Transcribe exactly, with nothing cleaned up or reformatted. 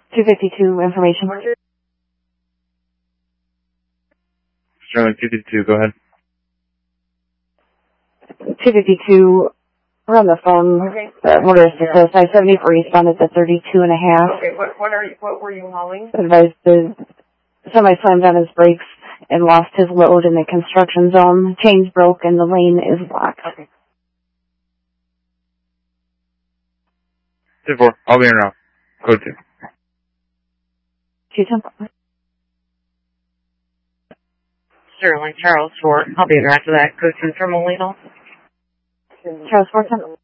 two fifty-two information. Sterling two fifty-two, go ahead. two fifty-two, we're on the phone. Okay. Uh, motorist yeah. five seventy-four responded to thirty-two and a half. Okay, what, what are you, what were you hauling? Advised the somebody slammed on his brakes and lost his load in the construction zone. Chains broke and the lane is blocked. Okay. two four, I'll be in now. Code two. two ten. Sterling, Charles four. I'll be in after that. Code two, Terminal Lethal. Charles four ten.